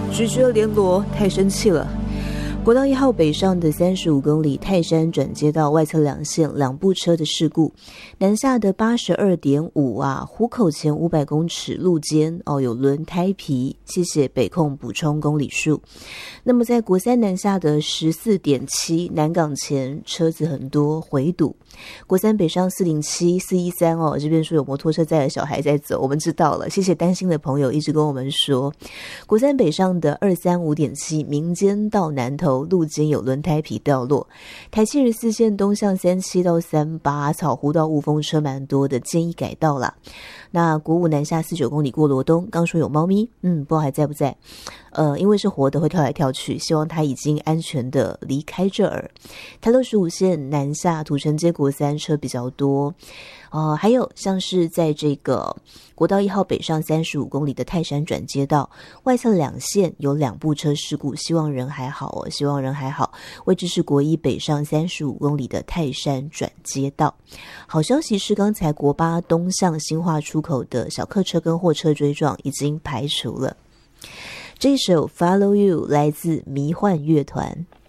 拒绝联络，太生气了。国道1号北上的35公里泰山转接道外侧两线2部车的事故，南下的 82.5 啊，湖口前500公尺路肩有轮胎皮，谢谢北控补充公里数。那么在国3南下的 14.7 南港前车子很多回堵，国3北上407 413这边说有摩托车载着小孩在走，我们知道了，谢谢担心的朋友一直跟我们说。国3北上的 235.7 民间到南投路肩有轮胎皮掉落，台74线东向37到38草湖到雾峰车蛮多的，建议改道啦。那国5南下49公里过罗东，刚说有猫咪，不知道还在不在？因为是活的会跳来跳去，希望它已经安全的离开这儿。台65线南下土城街国3车比较多，还有像是在这个国道1号北上35公里的泰山转接道外侧两线有2部车事故，希望人还好希望人还好。位置是国1北上35公里的泰山转接道。好消息是刚才国8东向新化出口的小客车跟货车追撞已经排除了。这首 Follow You 来自迷幻乐团。